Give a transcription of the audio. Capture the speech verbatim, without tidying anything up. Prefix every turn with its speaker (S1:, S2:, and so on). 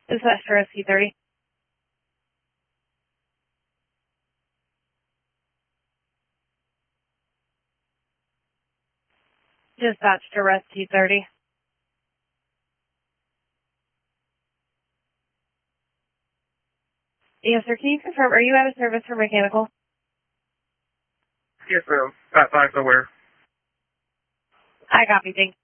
S1: Dispatch to Rescue thirty. Dispatch to Rescue thirty. Yes, sir. Can you confirm, are you out of service for mechanical?
S2: Yes, ma'am. Five five somewhere.
S1: I copy. Thank you.